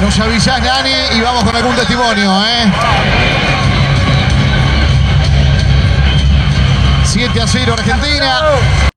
Nos avisás, Nani, y vamos con algún testimonio, 7-0 Argentina.